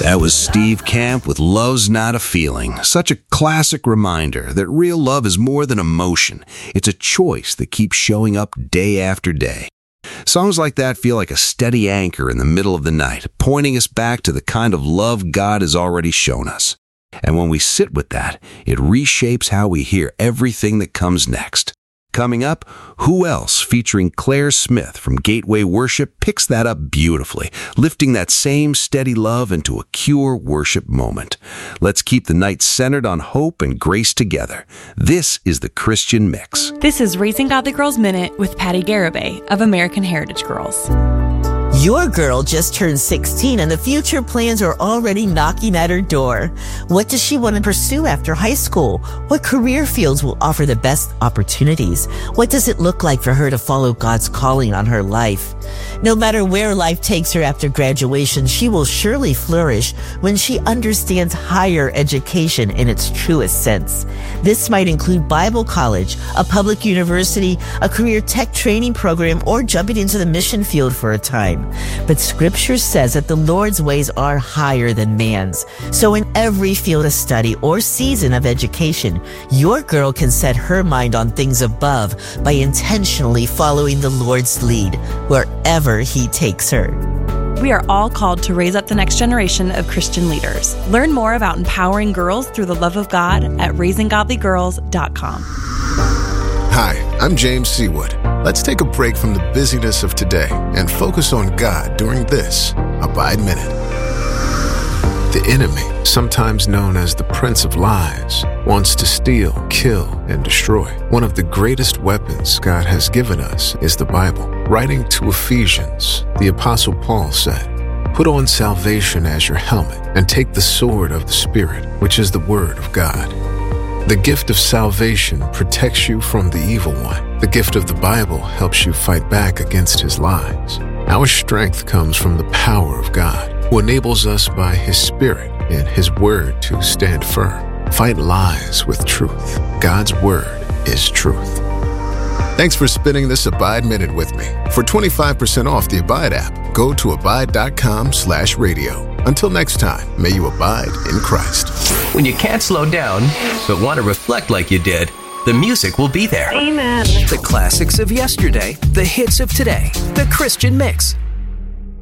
That was Steve Camp with Love's Not a Feeling. Such a classic reminder that real love is more than emotion. It's a choice that keeps showing up day after day. Songs like that feel like a steady anchor in the middle of the night, pointing us back to the kind of love God has already shown us. And when we sit with that, it reshapes how we hear everything that comes next. Coming up, Who Else, featuring Claire Smith from Gateway Worship, picks that up beautifully, lifting that same steady love into a pure worship moment. Let's keep the night centered on hope and grace together. This is the Christian Mix. This is Raising Godly Girls Minute with Patty Garibay of American Heritage Girls. Your girl just turned 16 and the future plans are already knocking at her door. What does she want to pursue after high school? What career fields will offer the best opportunities? What does it look like for her to follow God's calling on her life? No matter where life takes her after graduation, she will surely flourish when she understands higher education in its truest sense. This might include Bible college, a public university, a career tech training program, or jumping into the mission field for a time. But Scripture says that the Lord's ways are higher than man's. So in every field of study or season of education, your girl can set her mind on things above by intentionally following the Lord's lead wherever He takes her. We are all called to raise up the next generation of Christian leaders. Learn more about empowering girls through the love of God at raisinggodlygirls.com. Hi, I'm James Seawood. Let's take a break from the busyness of today and focus on God during this Abide Minute. The enemy, sometimes known as the Prince of Lies, wants to steal, kill, and destroy. One of the greatest weapons God has given us is the Bible. Writing to Ephesians, the Apostle Paul said, "Put on salvation as your helmet and take the sword of the Spirit, which is the Word of God." The gift of salvation protects you from the evil one. The gift of the Bible helps you fight back against his lies. Our strength comes from the power of God, who enables us by His Spirit and His Word to stand firm. Fight lies with truth. God's Word is truth. Thanks for spending this Abide Minute with me. For 25% off the Abide app, go to abide.com/radio. Until next time, may you abide in Christ. When you can't slow down, but want to reflect like you did, the music will be there. Amen. The classics of yesterday, the hits of today, the Christian Mix.